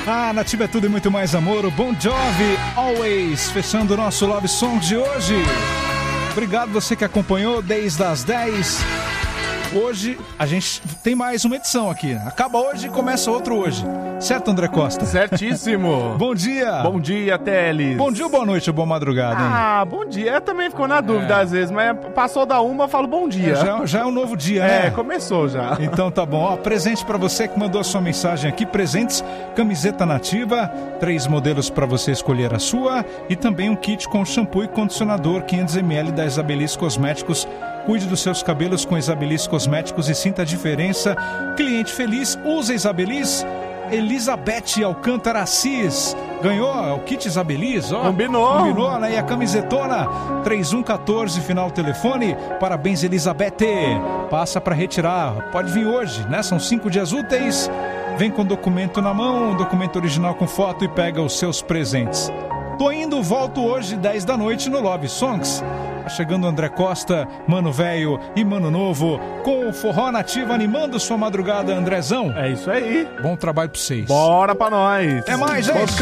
Ah, Nativa é tudo e muito mais amor. O Bon Jovi, Always, fechando o nosso Love Songs de hoje. Obrigado você que acompanhou desde as 10. Hoje a gente tem mais uma edição aqui. Acaba hoje e começa outro hoje. Certo, André Costa? Certíssimo. Bom dia. Bom dia, Teles. Bom dia, boa noite ou boa madrugada, hein? Ah, bom dia. Eu também ficou na dúvida às vezes, mas passou da uma, eu falo bom dia. Já é um novo dia, né? É, começou já. Então tá bom. Ó, presente pra você que mandou a sua mensagem aqui. Presentes, camiseta Nativa, 3 modelos pra você escolher a sua. E também um kit com shampoo e condicionador 500ml da Isabelis Cosméticos. Cuide dos seus cabelos com Isabelis Cosméticos e sinta a diferença. Cliente feliz, usa Isabelis. Elizabeth Alcântara Assis ganhou o kit Isabelis, ó. Combinou, né? E a camisetona 3114, final telefone. Parabéns, Elizabeth. Passa para retirar. Pode vir hoje, né? São 5 dias úteis. Vem com documento na mão, documento original com foto e pega os seus presentes. Tô indo, volto hoje, 10 da noite no Love Songs. Tá chegando André Costa, Mano Velho e Mano Novo, com o Forró Nativa animando sua madrugada, Andrezão. É isso aí. Bom trabalho pra vocês. Bora pra nós. Até mais, gente.